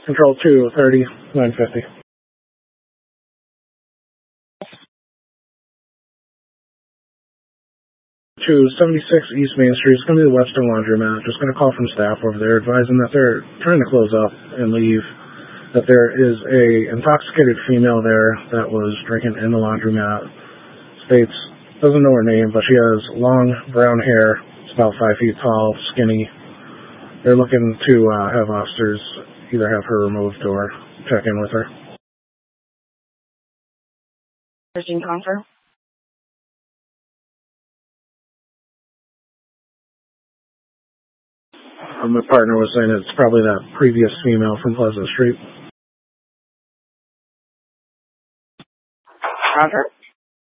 Control 230, 950. To 76 East Main Street. It's going to be the Webster Laundromat. Just going to call from staff over there advising that they're trying to close up and leave. That there is a intoxicated female there that was drinking in the laundromat. States, doesn't know her name, but she has long brown hair. It's about 5 feet tall, skinny. They're looking to have officers either have her removed or check in with her. Searching confer. My partner was saying it's probably that previous female from Pleasant Street. Confer.